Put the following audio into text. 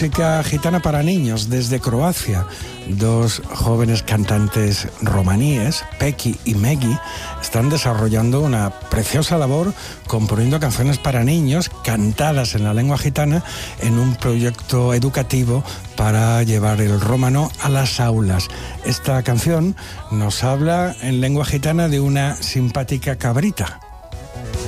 música gitana para niños desde Croacia. Dos jóvenes cantantes romaníes, Peki y Megi, están desarrollando una preciosa labor componiendo canciones para niños cantadas en la lengua gitana en un proyecto educativo para llevar el romano a las aulas. Esta canción nos habla en lengua gitana de una simpática cabrita